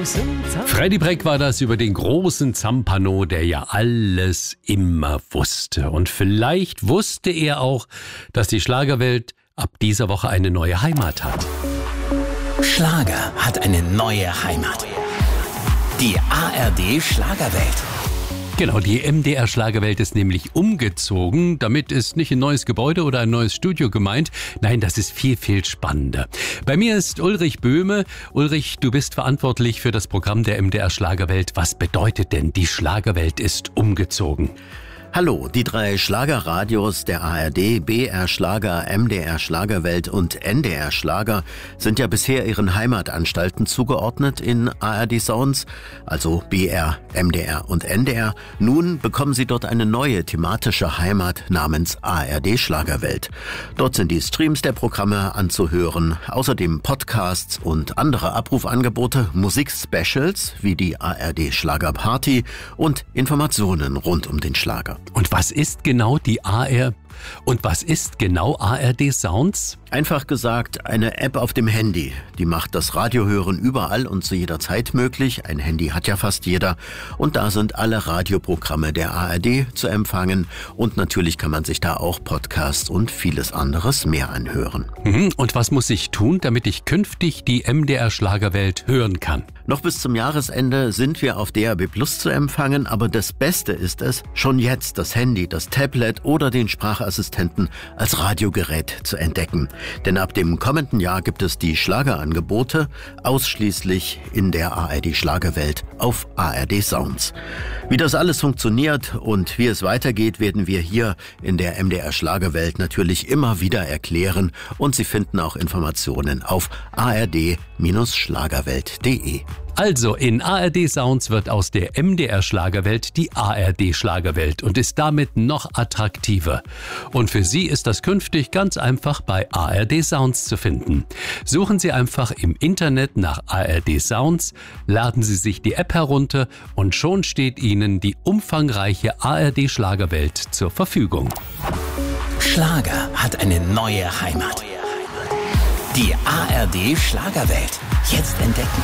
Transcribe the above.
Freddy Breck war das über den großen Zampano, der ja alles immer wusste. Und vielleicht wusste er auch, dass die Schlagerwelt ab dieser Woche eine neue Heimat hat. Schlager hat eine neue Heimat. Die ARD Schlagerwelt. Genau, die MDR Schlagerwelt ist nämlich umgezogen. Damit ist nicht ein neues Gebäude oder ein neues Studio gemeint. Nein, das ist viel, viel spannender. Bei mir ist Ulrich Böhme. Ulrich, du bist verantwortlich für das Programm der MDR Schlagerwelt. Was bedeutet denn, die Schlagerwelt ist umgezogen? Hallo, die 3 Schlagerradios der ARD, BR Schlager, MDR Schlagerwelt und NDR Schlager sind ja bisher ihren Heimatanstalten zugeordnet in ARD Sounds, also BR, MDR und NDR. Nun bekommen sie dort eine neue thematische Heimat namens ARD Schlagerwelt. Dort sind die Streams der Programme anzuhören, außerdem Podcasts und andere Abrufangebote, Musikspecials wie die ARD Schlagerparty und Informationen rund um den Schlager. Und was ist genau die ARD Sounds? Einfach gesagt, eine App auf dem Handy. Die macht das Radiohören überall und zu jeder Zeit möglich. Ein Handy hat ja fast jeder. Und da sind alle Radioprogramme der ARD zu empfangen. Und natürlich kann man sich da auch Podcasts und vieles anderes mehr anhören. Und was muss ich tun, damit ich künftig die MDR Schlagerwelt hören kann? Noch bis zum Jahresende sind wir auf DAB+ zu empfangen, aber das Beste ist es, schon jetzt das Handy, das Tablet oder den Sprachassistenten als Radiogerät zu entdecken. Denn ab dem kommenden Jahr gibt es die Schlagerangebote ausschließlich in der ARD Schlagerwelt auf ARD Sounds. Wie das alles funktioniert und wie es weitergeht, werden wir hier in der MDR Schlagerwelt natürlich immer wieder erklären und Sie finden auch Informationen auf ard-schlagerwelt.de. Also in ARD Sounds wird aus der MDR Schlagerwelt die ARD Schlagerwelt und ist damit noch attraktiver. Und für Sie ist das künftig ganz einfach bei ARD Sounds zu finden. Suchen Sie einfach im Internet nach ARD Sounds, laden Sie sich die App herunter und schon steht Ihnen die umfangreiche ARD Schlagerwelt zur Verfügung. Schlager hat eine neue Heimat. Die ARD Schlagerwelt. Jetzt entdecken.